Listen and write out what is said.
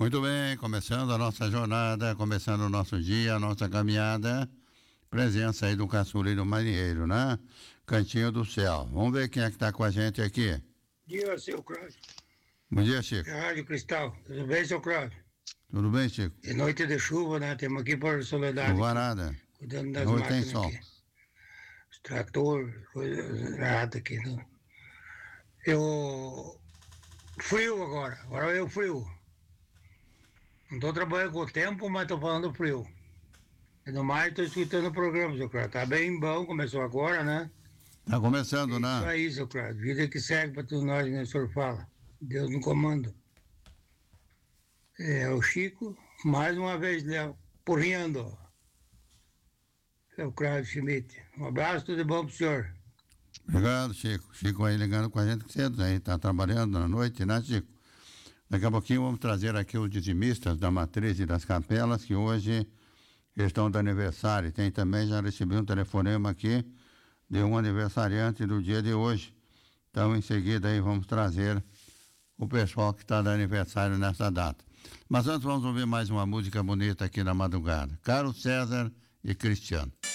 Muito bem, começando a nossa jornada, começando o nosso dia, a nossa caminhada. Presença aí do Caçulinho Marinheiro, né? Cantinho do Céu. Vamos ver quem é que está com a gente aqui. Bom dia, seu Cláudio. Bom dia, Chico. Rádio Cristal. Tudo bem, seu Cláudio? Tudo bem, Chico? De noite de chuva, né? Temos aqui por Soledade. Não vai nada. Cuidando das Hoje tem máquinas sol. aqui. Os tratores, coisa errada aqui. Né? Frio agora é o frio. Não estou trabalhando com o tempo, mas estou falando frio. E no mais, estou escutando o programa, seu Cláudio. Tá bem bom, começou agora, né? Tá começando, né? Isso aí, seu Cláudio. Vida que segue para todos nós, né? O senhor fala. Deus no comando. É o Chico, mais uma vez, né? Porriando. É o Cláudio Schmidt. Um abraço, tudo bom pro senhor. Obrigado, Chico. Chico aí ligando com a gente cedo, aí tá trabalhando na noite, né, Chico? Daqui a pouquinho vamos trazer aqui os dizimistas da Matriz e das Capelas, que hoje estão de aniversário. Tem também, já recebi um telefonema aqui de um aniversariante do dia de hoje. Então, em seguida aí vamos trazer o pessoal que está de aniversário nessa data. Mas antes vamos ouvir mais uma música bonita aqui na madrugada. Carlos César e Cristiano.